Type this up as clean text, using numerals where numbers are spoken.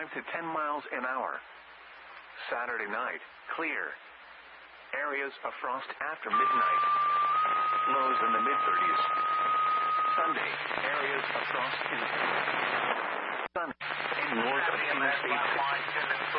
5 to 10 miles an hour. Saturday night, clear. Areas of frost after midnight. Lows in the mid-30s. Sunday, areas of frost in sun and north of King State.